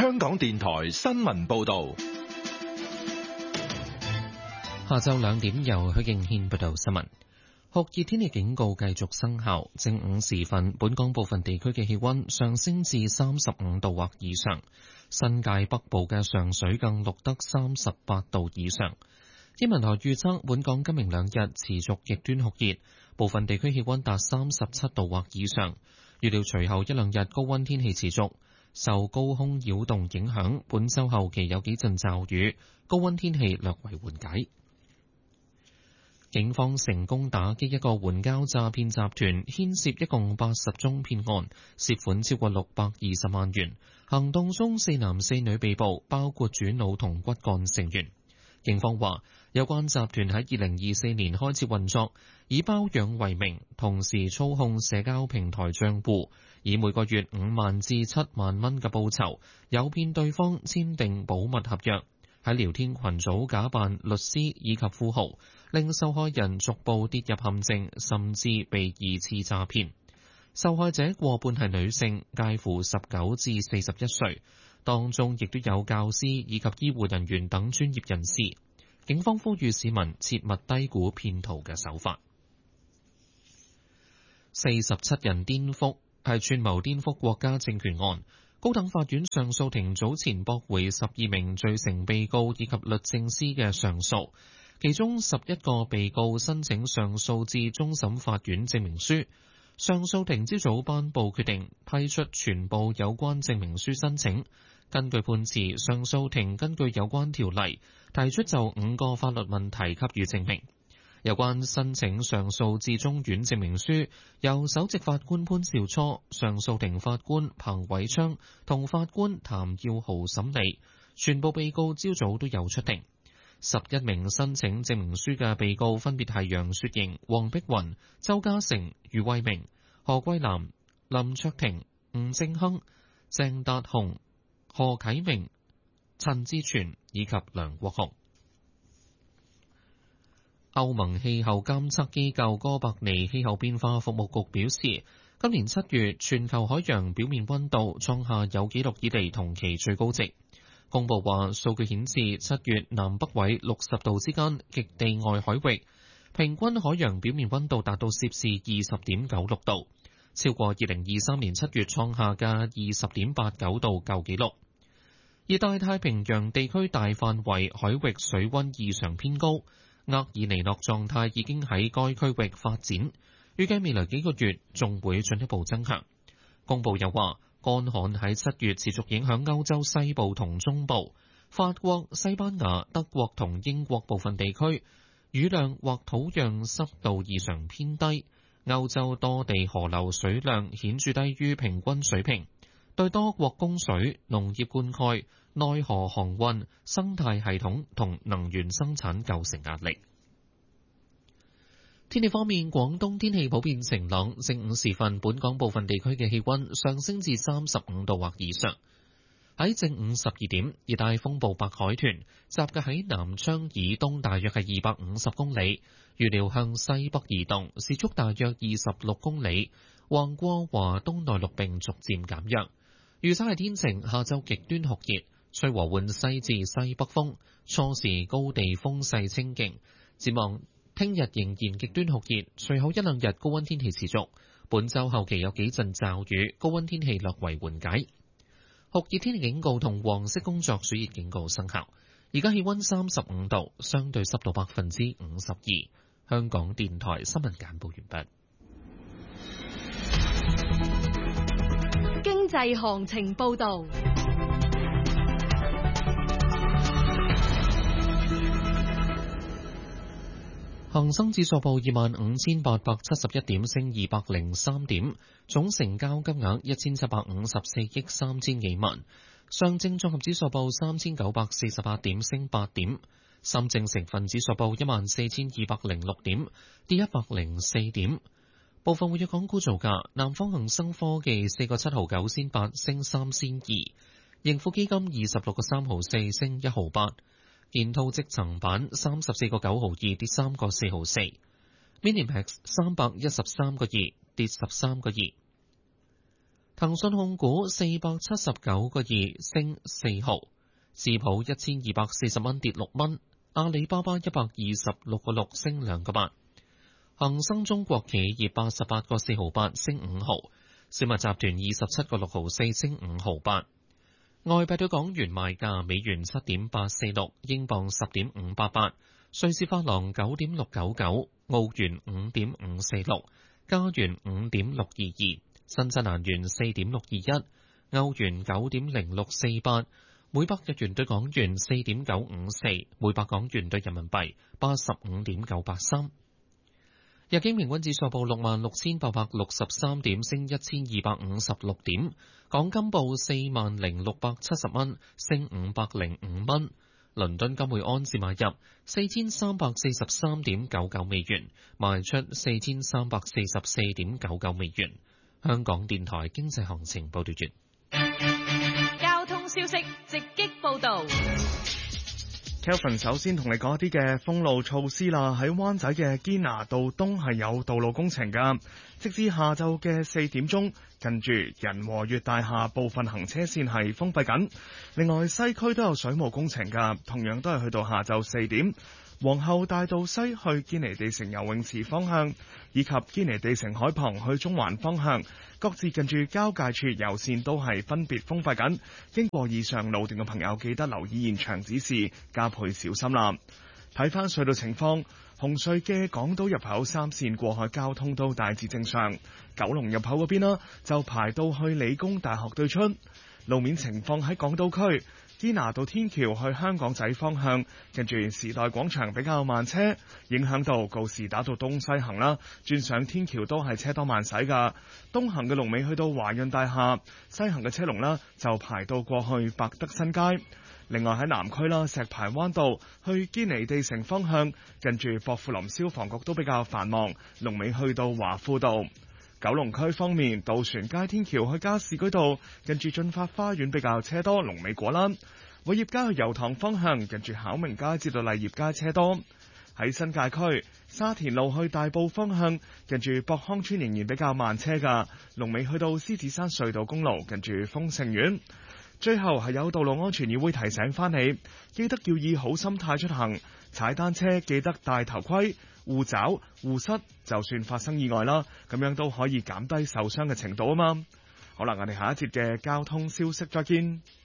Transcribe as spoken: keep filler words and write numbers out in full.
香港電台新聞報道。 下晝兩點由許敬軒報道新聞。酷熱天氣警告繼續生效，正午時分，本港部分地區嘅氣溫上升至三十五度或以上，新界北部嘅上水更錄得三十八度以上。天文台預測，本港今明兩日持續極端酷熱，部分地區氣溫達三十七度或以上。預料隨後一兩日高溫天氣持續，受高空擾動影響，本週後期有幾陣驟雨，高溫天氣略為緩解。警方成功打擊一個援交詐騙集團，牽涉一共八十宗騙案，涉款超過六百二十萬元。行動中四男四女被捕，包括主腦同骨幹成員。警方話，有關集團喺二零二四年開始運作，以包養為名，同時操控社交平台賬戶，以每個月五萬至七萬蚊嘅報酬，誘騙對方簽訂保密合約，喺聊天群組假扮律師以及富豪，令受害人逐步跌入陷阱，甚至被二次詐騙。受害者過半係女性，介乎十九至四十一歲，當中亦都有教師以及醫護人員等專業人士。警方呼籲市民切勿低估騙徒嘅手法。四十七人顛覆係串謀顛覆國家政權案，高等法院上訴庭早前駁回十二名罪成被告以及律政司嘅上訴，其中十一個被告申請上訴至終審法院證明書。上訴庭朝早頒布決定，批出全部有關證明書申請。根據判詞，上訴庭根據有關條例提出就五個法律問題給予證明。有關申請上訴至終院證明書由首席法官潘兆初、上訴庭法官彭偉昌同法官譚耀豪審理。全部被告朝早都有出庭。十一名申請證明書嘅被告分別係楊雪瑩、黃碧雲、周家成、余慧明、何桂藍、林卓廷、吳正亨、鄭達鴻、何啟明、陳志全以及梁國雄。歐盟氣候監測機構哥白尼氣候變化服務局表示，今年七月全球海洋表面溫度創下有紀錄以嚟同期最高值。公佈話，數據顯示七月南北緯六十度之間極地外海域平均海洋表面溫度達到攝氏二十點九六度，超過二零二三年七月創下嘅二十點八九度舊紀錄。熱帶太平洋地區大範圍海域水溫異常偏高，厄爾尼諾狀態已經喺該區域發展，預計未來幾個月仲會進一步增強。公佈又話，乾旱喺七月持續影響歐洲西部同中部，法國、西班牙、德國同英國部分地區雨量或土壤濕度異常偏低，歐洲多地河流水量顯著低於平均水平，對多國供水、農業灌溉、內河航運、生態系統同能源生產構成壓力。天氣方面，廣東天氣普遍晴朗，正午時分，本港部分地區嘅氣溫上升至三十五度或以上。喺正午十二點，熱帶風暴白海豚集結喺南昌以東大約係二百五十公里，預料向西北移動，時速大約二十六公里，橫過華東內陸並逐漸減弱。預測係天晴，下晝極端酷熱，吹和緩西至西北風，初時高地風勢清勁。展望聽日仍然極端酷熱，隨後一兩日高溫天氣持續。本週後期有幾陣驟雨，高溫天氣略為緩解。酷熱天氣警告同黃色工作暑熱警告生效。而家氣溫三十五度，相對濕度百分之五十二。香港電台新聞簡報完畢。經濟行情報道。 恒生指數報二萬五千八百七十一點，升二百零三點，總成交金額一千七百五十四億三千幾萬。上證綜合指數報三千九百四十八點，升八點。深證成分指數報一萬四千二百零六點，跌一百零四點。部分活躍港股造價：南方恒生科技四個七毫九仙八，升三仙二；盈富基金二十六個三毫四，升一毫八。建滔積層板三十四個九毫二，跌三個四毫四。Minimax 三百一十三個二，跌十三個二。 騰訊控股四百七十九個二升四毫，智普一千二百四十蚊跌六蚊，阿里巴巴一百二十六個六升兩個八，恒生中國企業八十八個四毫八升五毫，小米集團二十七個六毫四升五毫八。外幣對港元賣價：美元七點八四六，英鎊十點五八八，瑞士法郎九點六九九，澳元五點五四六，加元五點六二二，新西蘭元四點六二一，歐元九點零六四八，每百日元對港元四點九五四，每百港元對人民幣八十五點九八三。日經平均指數報六萬六千八百六十三點，升一千二百五十六點。港金報四萬零六百七十蚊，升五百零五蚊。倫敦金匯安士買入四千三百四十三點九九美元，賣出四千三百四十四點九九美元。香港電台經濟行情報道完。 交通消息直擊報道。 Kelvin 首先同你講一啲嘅封路措施啦。喺灣仔嘅堅拿道東係有道路工程㗎，直至下晝嘅四點鐘，近住仁和悅大廈部分行車線係封閉緊。另外西區都有水務工程㗎，同樣都係去到下晝四點。皇后大道西去堅尼地城游泳池方向，以及堅尼地城海旁去中環方向，各自近住交界處油線都係分別封閉緊。經過以上路段嘅朋友，記得留意現場指示，加倍小心啦。睇翻隧道情況，紅隧嘅港島入口三線過海交通都大致正常，九龍入口嗰邊啦就排到去理工大學對出。路面情況喺港島區，堅拿道天橋去香港仔方向，跟住時代廣場比較慢車，影響到告士打道東西行啦，轉上天橋都係車多慢駛噶。東行嘅龍尾去到華潤大廈，西行嘅車龍啦就排到過去百德新街。另外喺南區啦，石排灣道去堅尼地城方向，近住薄扶林消防局都比較繁忙，龍尾去到華富道。九龍區方面，渡船街天橋去加士居道，近住駿發花園比較車多，龍尾果欄。偉業街去油塘方向，近住巧明街至到麗業街車多。喺新界區，沙田路去大埔方向，近住博康村仍然比較慢車噶，龍尾去到獅子山隧道公路，近住豐盛苑。最後係有道路安全議會提醒翻你，記得要以好心態出行，踩單車記得戴頭盔、護爪、護膝，就算發生意外啦，咁樣都可以減低受傷嘅程度啊嘛。好啦，我哋下一節嘅交通消息再見。